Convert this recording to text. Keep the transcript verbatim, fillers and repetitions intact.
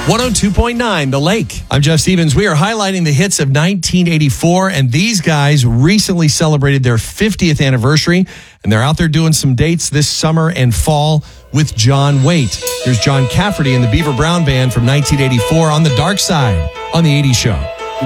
one oh two point nine The Lake. I'm Jeff Stevens. We are highlighting the hits of nineteen eighty-four, and these guys recently celebrated their fiftieth anniversary, and they're out there doing some dates this summer and fall with John Waite. Here's John Cafferty and the Beaver Brown Band from nineteen eighty-four on The Dark Side on the eighties Show.